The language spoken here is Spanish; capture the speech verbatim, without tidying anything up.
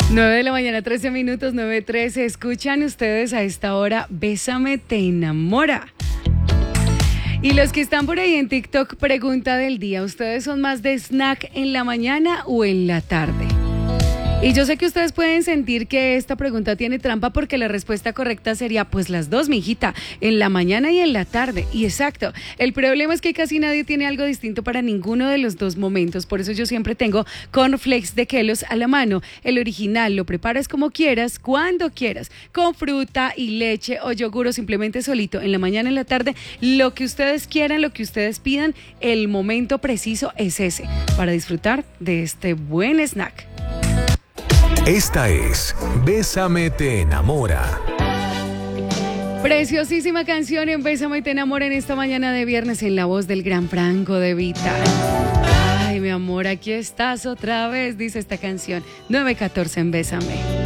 nueve de la mañana, trece minutos, nueve trece. Escuchan ustedes a esta hora Bésame te enamora. Y los que están por ahí en TikTok, pregunta del día, ¿ustedes son más de snack en la mañana o en la tarde? Y yo sé que ustedes pueden sentir que esta pregunta tiene trampa porque la respuesta correcta sería pues las dos, mijita, en la mañana y en la tarde. Y exacto, el problema es que casi nadie tiene algo distinto para ninguno de los dos momentos. Por eso yo siempre tengo cornflakes de Kellogg's a la mano. El original lo preparas como quieras, cuando quieras, con fruta y leche o yogur o simplemente solito, en la mañana, en la tarde, lo que ustedes quieran, lo que ustedes pidan, el momento preciso es ese, para disfrutar de este buen snack. Esta es Bésame te enamora. Preciosísima canción en Bésame te enamora en esta mañana de viernes en la voz del gran Franco De Vita. Ay, mi amor, aquí estás otra vez, dice esta canción. nueve catorce en Bésame.